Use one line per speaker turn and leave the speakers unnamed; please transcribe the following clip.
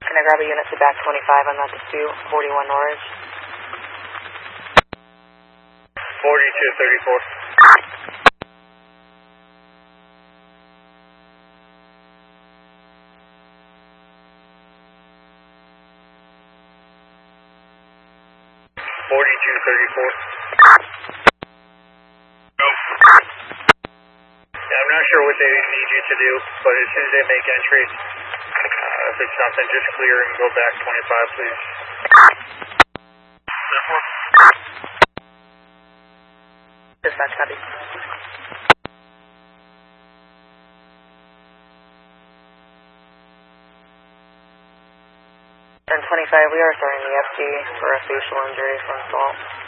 Can I grab a unit to back 25 on that dispute, 41 Norridge?
4234. I'm not sure what they need you to do, but as soon as they make entry, if it's something, just clear and go back 25, please.
Dispatch, copy. 1025, we are starting the FD for a facial injury from assault.